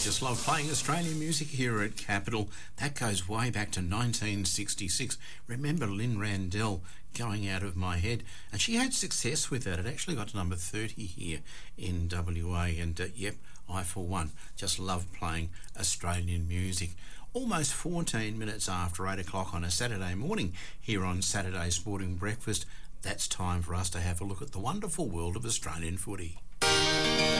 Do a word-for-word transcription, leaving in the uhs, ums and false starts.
just love playing Australian music here at Capital. That goes way back to nineteen sixty-six. Remember Lynn Randell, Going Out of My Head? And she had success with that. It actually got to number thirty here in W A. And uh, yep, I for one just love playing Australian music. Almost fourteen minutes after eight o'clock on a Saturday morning here on Saturday Sporting Breakfast. That's time for us to have a look at the wonderful world of Australian footy.